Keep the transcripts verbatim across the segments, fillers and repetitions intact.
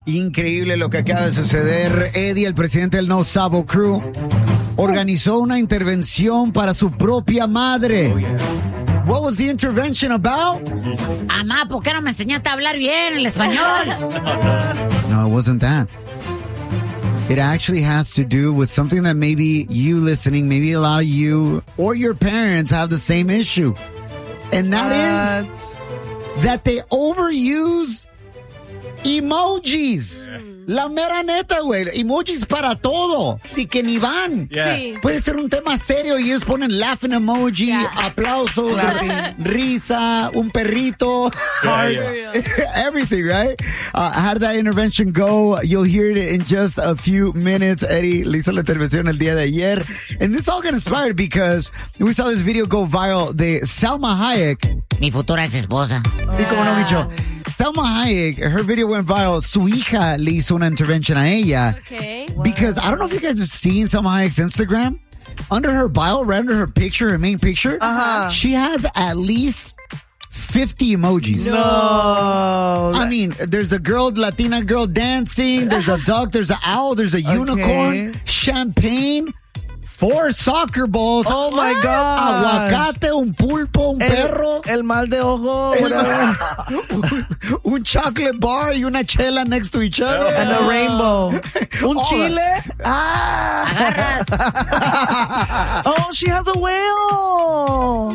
Increíble lo que acaba de suceder. Eddie, el presidente del No Sabo Crew, organizó una intervención para su propia madre. Oh, yeah. What was the intervention about? Amá, ¿por qué no me enseñaste a hablar bien el español? No, it wasn't that. It actually has to do with something that maybe you listening, maybe a lot of you or your parents have the same issue. And that what? is that they overuse emojis. La mera neta, güey. Emojis para todo. Y que ni van. Yeah. Sí. Puede ser un tema serio y ellos ponen laughing emoji, yeah. aplausos, risa, un perrito, hearts, yeah, yeah. everything, right? Uh, how did that intervention go? You'll hear it in just a few minutes. Eddie le hizo la intervención el día de ayer. And this all got inspired because we saw this video go viral de Salma Hayek. Mi futura ex esposa. Sí, como no, Micho. Salma Hayek, her video went viral. Su hija le hizo una intervention a ella. Okay. Because I don't know if you guys have seen Salma Hayek's Instagram. Under her bio, right under her picture, her main picture, uh-huh. she has at least fifty emojis. No. I mean, there's a girl, Latina girl dancing. There's a duck. There's an owl. There's a okay. unicorn. Champagne. Four soccer balls. Oh my God. Aguacate, un pulpo, un el, perro. El mal de ojo. un, un chocolate bar y una chela next to each other. And a rainbow. Un oh, chile. Ah. Oh, she has a whale.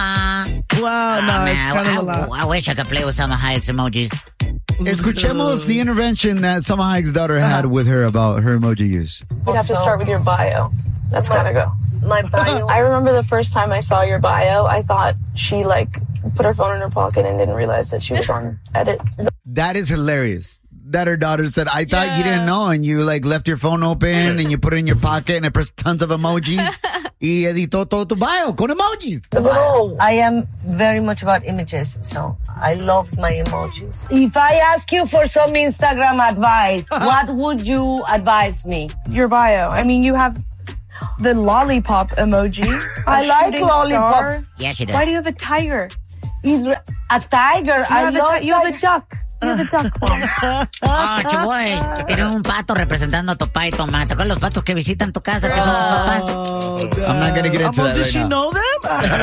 Wow, no, oh, it's kind I, of a lot. I wish I could play with Salma Hayek's emojis. Escuchemos the intervention that Salma Hayek's daughter had with her about her emoji use. You have to start with your bio. That's gotta go. My bio? I remember the first time I saw your bio, I thought she, like, put her phone in her pocket and didn't realize that she was on edit. That is hilarious. That her daughter said, I thought yeah. you didn't know, and you, like, left your phone open, and you put it in your pocket, and it pressed tons of emojis. Y editó todo tu bio con emojis. Well, I am very much about images, so I love my emojis. If I ask you for some Instagram advice, what would you advise me? Your bio. I mean, you have the lollipop emoji. I like lollipop. Yeah, she does. Why do you have a tiger? A tiger. You I have love a ti- You have a duck. You have a duck, Mom. Oh, Chuboy, tienen un pato representando a tu papá y tu mamá. ¿Te acuerdas los patos que visitan tu casa? Que son tus papás. Oh, I'm not gonna get into um, that Does right she now. know them?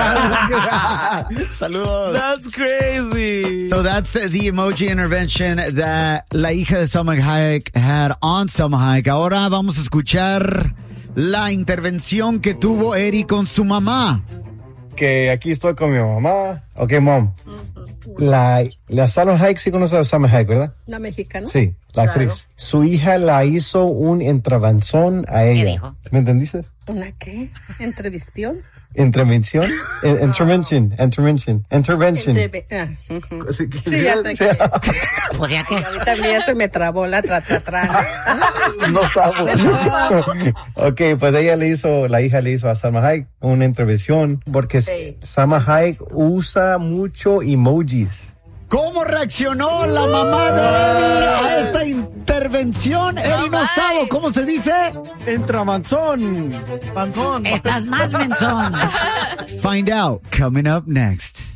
Saludos. That's crazy. So that's the emoji intervention that la hija de Salma Hayek had on Salma Hayek. Ahora vamos a escuchar la intervención que tuvo Eri con su mamá. Que aquí estoy con mi mamá. Ok, mom. La, la Salma Hayek, sí conoce a Salma Hayek, ¿verdad? La mexicana. Sí, la claro. actriz. Su hija la hizo un intervención a ella. ¿Qué dijo? ¿Me entendiste? ¿Una qué? ¿Entrevistión? ¿Intervención? In- intervention. Intervention. Intervention. Entreve- ah, uh-huh. Sí, sí, ya sé qué es. O sea que... Ahorita mí ya se me trabó la tra, tra, tra. No sabo. Ok, pues ella le hizo, la hija le hizo a Salma Hayek una intervención porque sí. Salma Hayek usa mucho emojis. ¿Cómo reaccionó la mamá de Eri a esta intervención? Eri no sabe cómo se dice. Entramanzón. Panzón. Estás más menzón. Find out coming up next.